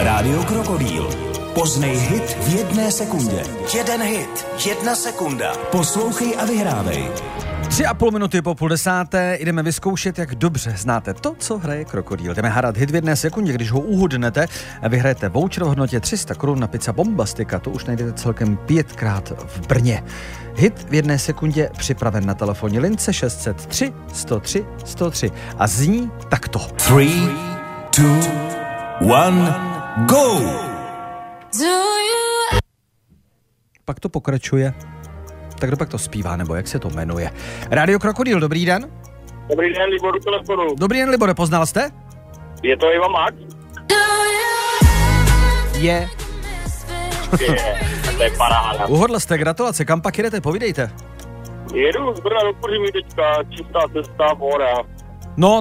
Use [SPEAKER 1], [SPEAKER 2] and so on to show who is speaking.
[SPEAKER 1] Rádio Krokodýl. Poznej hit v 1 sekundě. 1 hit, 1 sekunda. Poslouchej a vyhrávej.
[SPEAKER 2] 3,5 minuty po 10:30 jdeme vyzkoušet, jak dobře znáte to, co hraje Krokodýl. Jdeme hádat hit v 1 sekundě, když ho uhudnete a vyhrajete voucher v hodnotě 300 Kč na pizza Bombastika. To už najdete celkem 5krát v Brně. Hit v 1 sekundě připraven na telefonní lince 603 103 103 a zní takto.
[SPEAKER 1] 3, 2, 1, go!
[SPEAKER 2] Pak to pokračuje. Tak kdo pak to zpívá, nebo jak se to jmenuje? Rádio Krokodýl, dobrý den.
[SPEAKER 3] Dobrý den, Libor, telefonu.
[SPEAKER 2] Dobrý den, Libore, poznal jste?
[SPEAKER 3] Je to Ivan Max?
[SPEAKER 2] Je.
[SPEAKER 3] To je paráda.
[SPEAKER 2] Uhodl jste, gratulace, kam pak jedete, povídejte.
[SPEAKER 3] Jedu z Brna do Pořímí teďka, čistá cesta, mora.
[SPEAKER 2] No,